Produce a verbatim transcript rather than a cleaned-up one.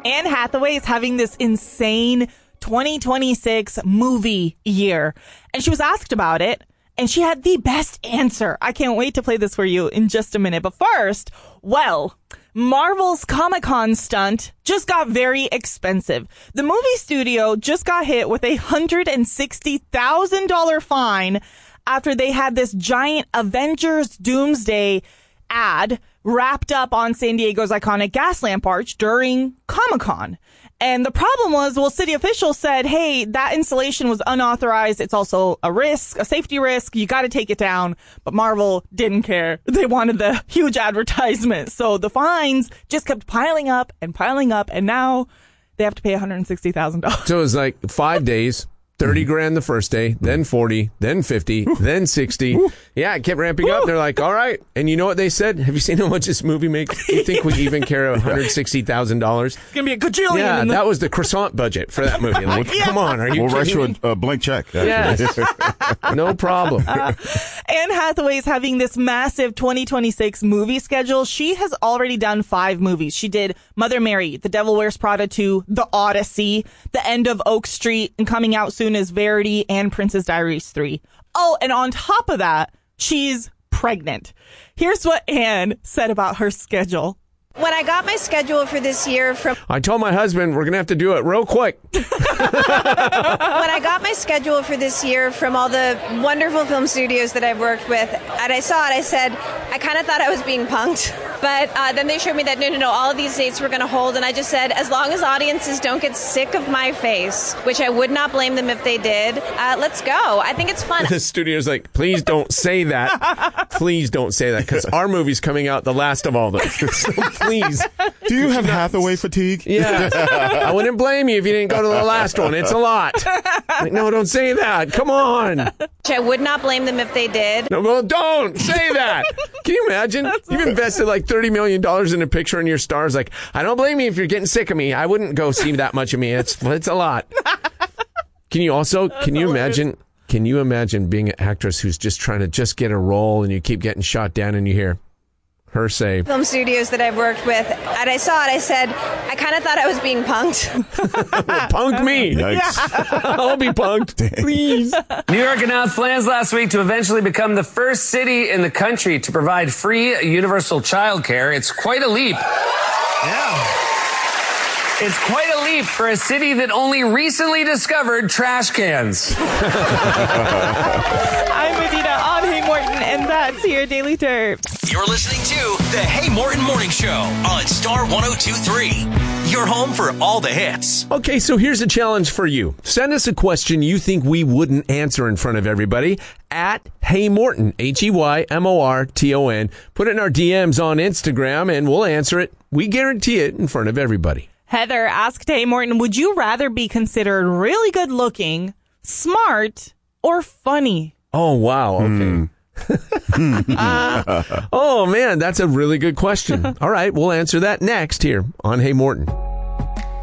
Anne Hathaway is having this insane twenty twenty-six movie year. And she was asked about it, and she had the best answer. I can't wait to play this for you in just a minute. But first, well, Marvel's Comic-Con stunt just got very expensive. The movie studio just got hit with a one hundred sixty thousand dollars fine after they had this giant Avengers Doomsday ad wrapped up on San Diego's iconic Gaslamp Arch during Comic-Con. And the problem was, well, city officials said, hey, that installation was unauthorized. It's also a risk, a safety risk. You got to take it down. But Marvel didn't care. They wanted the huge advertisement. So the fines just kept piling up and piling up. And now they have to pay one hundred sixty thousand dollars. So it was like five days. thirty grand the first day, then forty, then fifty, then sixty. Yeah, it kept ramping up. They're like, all right. And you know what they said? Have you seen how much this movie makes? Do you think we even care one hundred sixty thousand dollars? It's going to be a gajillion. Yeah, in the- that was the croissant budget for that movie. Like, Yeah. come on, are you We'll write kidding you me? a, a blank check. Yes. No problem. Anne Hathaway is having this massive twenty twenty-six movie schedule. She has already done five movies. She did Mother Mary, The Devil Wears Prada two, The Odyssey, The End of Oak Street, and coming out soon is Verity and Princess Diaries three. Oh, and on top of that, she's pregnant. Here's what Anne said about her schedule. When I got my schedule for this year from I told my husband we're going to have to do it real quick. when I got my schedule for this year from all the wonderful film studios that I've worked with, and I saw it, I said, I kind of thought I was being punked. But uh, then they showed me that, no, no, no, all of these dates were going to hold. And I just said, as long as audiences don't get sick of my face, which I would not blame them if they did, uh, let's go. I think it's fun. The studio's like, please don't say that. Please don't say that, because our movie's coming out the last of all them. So please. Do you have Hathaway fatigue? Yeah. I wouldn't blame you if you didn't go to the last one. It's a lot. Like, no, don't say that. Come on. Which I would not blame them if they did. No, well, don't say that. Can you imagine? You've invested like thirty million dollars in a picture and your star's like, I don't blame you if you're getting sick of me. I wouldn't go see that much of me. It's it's a lot. Can you also, That's can you hilarious. imagine, can you imagine being an actress who's just trying to just get a role and you keep getting shot down and you hear her say, Film studios that I've worked with, and I saw it, I said, I kind of thought I was being punked. punk me. Yikes. I'll be punked. Please. New York announced plans last week to eventually become the first city in the country to provide free universal childcare. It's quite a leap. Yeah. It's quite a leap for a city that only recently discovered trash cans. I'm Medina on Hey Morton, and that's your Daily Derp. You're listening to the Hey Morton Morning Show on Star one oh two three. Your home for all the hits. Okay, so here's a challenge for you. Send us a question you think we wouldn't answer in front of everybody at Hey Morton, H E Y M O R T O N. Put it in our D Ms on Instagram, and we'll answer it. We guarantee it in front of everybody. Heather asked Hey Morton, would you rather be considered really good looking, smart, or funny? Oh, wow. Okay. uh, oh, man, that's a really good question. All right, we'll answer that next here on Hey Morton.